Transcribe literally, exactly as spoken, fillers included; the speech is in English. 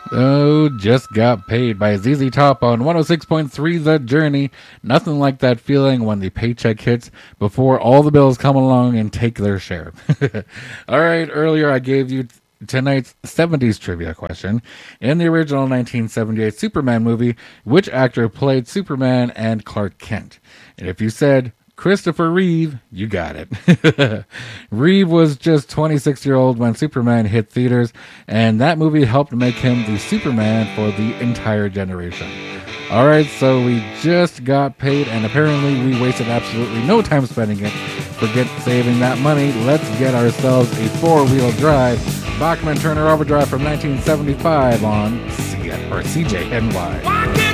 Oh, just got paid by Z Z Top on one oh six point three The Journey. Nothing like that feeling when the paycheck hits before all the bills come along and take their share. All right, earlier I gave you tonight's seventies trivia question. In the original nineteen seventy-eight Superman movie, which actor played Superman and Clark Kent? And if you said Christopher Reeve, you got it. Reeve was just twenty-six-year-old when Superman hit theaters, and that movie helped make him the Superman for the entire generation. All right, so we just got paid, and apparently we wasted absolutely no time spending it. Forget saving that money. Let's get ourselves a four-wheel drive Bachman Turner Overdrive from nineteen seventy-five on C- or C J N Y.